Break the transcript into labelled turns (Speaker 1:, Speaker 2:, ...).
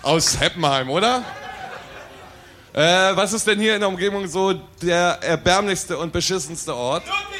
Speaker 1: Aus Heppenheim, oder? Was ist denn hier in der Umgebung so der erbärmlichste und beschissenste Ort?